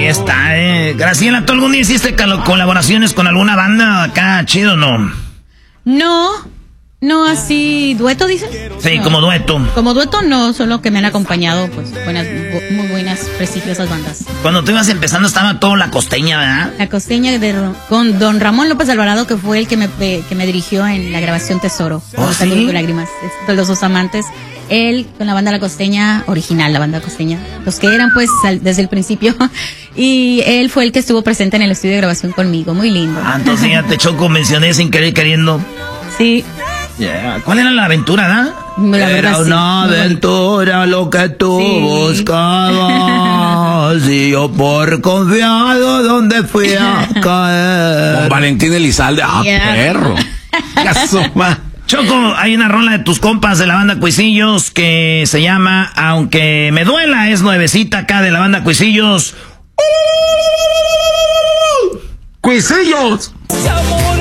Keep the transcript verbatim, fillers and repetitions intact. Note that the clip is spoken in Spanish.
está, eh. Graciela, ¿tú algún día hiciste colaboraciones con alguna banda acá, chido o no? No, no así, ¿dueto dices? Sí, no. como dueto. Como dueto no, solo que me han acompañado, pues, buenas, muy buenas, prestigiosas bandas. Cuando tú ibas empezando estaba todo La Costeña, ¿verdad? La Costeña de, con don Ramón López Alvarado, que fue el que me, que me dirigió en la grabación Tesoro. ¿Oh, sí? Saludos de lágrimas, de los dos amantes. Él con la banda La Costeña, original, la banda Costeña, los que eran pues al, desde el principio, y él fue el que estuvo presente en el estudio de grabación conmigo, muy lindo. Ah, entonces ya te Choco mencioné sin querer queriendo. Sí. Yeah. ¿Cuál era la aventura, da? La verdad, era una sí. aventura lo que tú sí. buscabas y yo por confiado donde fui a caer. Con Valentín Elizalde, ah, yeah. perro. Choco, hay una rola de tus compas de la banda Cuisillos que se llama Aunque me duela, es nuevecita acá de la banda Cuisillos. ¡Cuisillos!